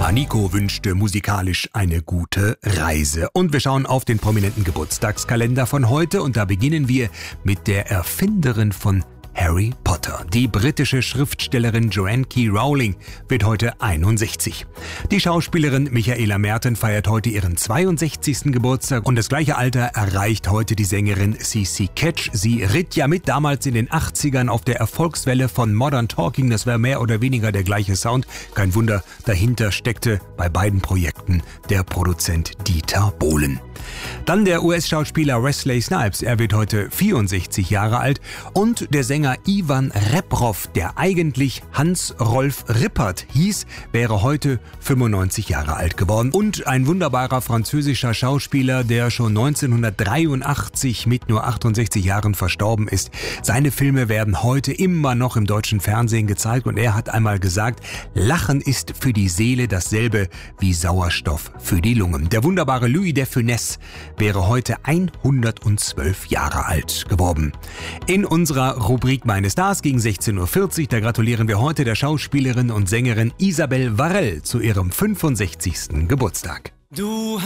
Ja, Nico wünschte musikalisch eine gute Reise. Und wir schauen auf den prominenten Geburtstagskalender von heute und da beginnen wir mit der Erfinderin von Harry Potter. Die britische Schriftstellerin Joanne K. Rowling wird heute 61. Die Schauspielerin Michaela Merten feiert heute ihren 62. Geburtstag und das gleiche Alter erreicht heute die Sängerin CC Catch. Sie ritt ja mit damals in den 80ern auf der Erfolgswelle von Modern Talking. Das war mehr oder weniger der gleiche Sound. Kein Wunder, dahinter steckte bei beiden Projekten der Produzent Dieter Bohlen. Dann der US-Schauspieler Wesley Snipes, er wird heute 64 Jahre alt und der Sänger Ivan Reprov, der eigentlich Hans-Rolf Rippert hieß, wäre heute 95 Jahre alt geworden. Und ein wunderbarer französischer Schauspieler, der schon 1983 mit nur 68 Jahren verstorben ist. Seine Filme werden heute immer noch im deutschen Fernsehen gezeigt und er hat einmal gesagt, Lachen ist für die Seele dasselbe wie Sauerstoff für die Lungen. Der wunderbare Louis de Funès wäre heute 112 Jahre alt geworden. In unserer Rubrik Meine Stars gegen 16:40 Uhr, da gratulieren wir heute der Schauspielerin und Sängerin Isabelle Varell zu ihrem 65. Geburtstag.